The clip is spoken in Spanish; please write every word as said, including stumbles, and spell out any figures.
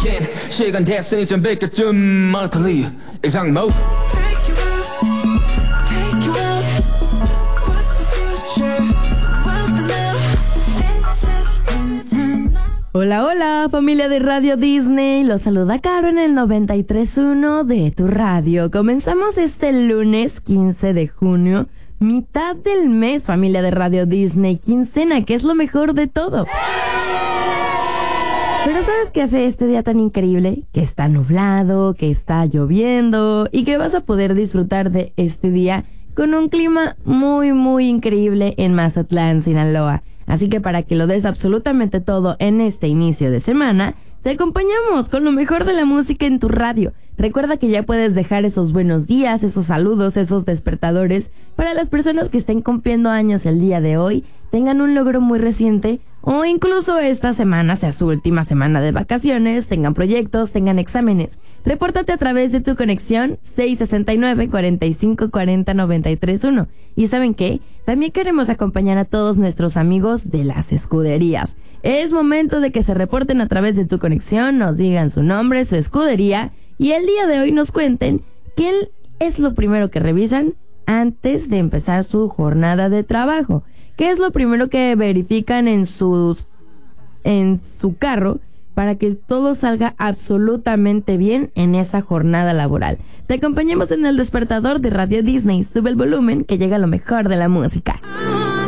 again. 시간 됐으니 좀 비켜좀 알콜리 이상모. Hola, hola, familia de Radio Disney. Los saluda Caro en el noventa y tres punto uno de tu radio. Comenzamos este lunes quince de junio, mitad del mes, familia de Radio Disney, quincena, que es lo mejor de todo. Pero ¿sabes qué hace este día tan increíble? Que está nublado, que está lloviendo y que vas a poder disfrutar de este día con un clima muy, muy increíble en Mazatlán, Sinaloa. Así que para que lo des absolutamente todo en este inicio de semana, te acompañamos con lo mejor de la música en tu radio. Recuerda que ya puedes dejar esos buenos días, esos saludos, esos despertadores para las personas que estén cumpliendo años el día de hoy, tengan un logro muy reciente o incluso esta semana sea su última semana de vacaciones, tengan proyectos, tengan exámenes. Repórtate a través de tu conexión seis sesenta y nueve, cuarenta y cinco, cuarenta, noventa y tres uno. ¿Y saben qué? También queremos acompañar a todos nuestros amigos de las escuderías. Es momento de que se reporten a través de tu conexión, nos digan su nombre, su escudería y el día de hoy nos cuenten qué es lo primero que revisan antes de empezar su jornada de trabajo. ¿Qué es lo primero que verifican en sus en su carro para que todo salga absolutamente bien en esa jornada laboral? Te acompañamos en el despertador de Radio Disney. Sube el volumen que llega lo mejor de la música.